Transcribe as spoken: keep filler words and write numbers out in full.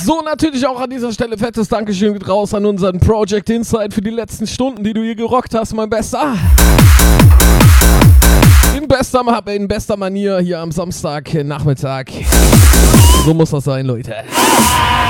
So, natürlich auch an dieser Stelle fettes Dankeschön geht raus an unseren Project Insight für die letzten Stunden, die du hier gerockt hast, mein Bester. In bester, in bester Manier hier am Samstagnachmittag. So muss das sein, Leute.